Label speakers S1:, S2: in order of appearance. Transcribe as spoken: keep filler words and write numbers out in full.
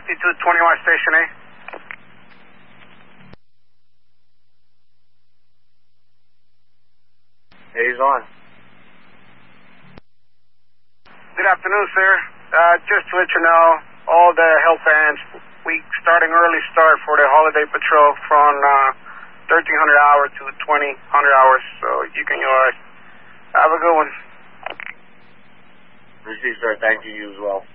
S1: fifty-two twenty-one, Station A.
S2: He's on.
S1: Good afternoon, sir. Uh, just to let you know, all the Hell fans, we starting early start for the holiday patrol from uh, thirteen hundred hours to twenty hundred hours, so you can yours. Have a good one.
S2: Receive, sir. Thank you. You as well.